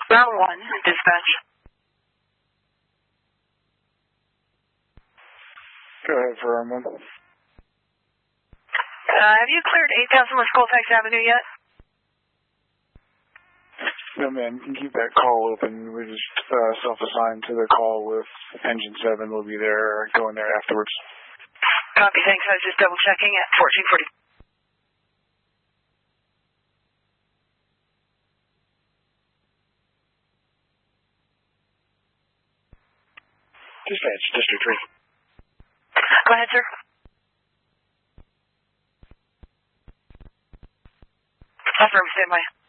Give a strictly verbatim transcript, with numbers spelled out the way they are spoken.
Round one, dispatch. Go ahead for round one. Uh, have you cleared eight thousand West Colfax Avenue yet? No, ma'am. You can keep that call open. We just uh, self-assigned to the call with Engine seven. We'll be there, going there afterwards. Copy, thanks. I was just double-checking at fourteen forty. Dispatch, District three. Go ahead, sir. Affirm, stand by.